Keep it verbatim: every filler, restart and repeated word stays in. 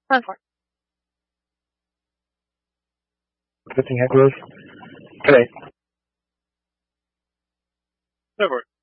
Run for it. Fifteen head growth. Okay. Go for it.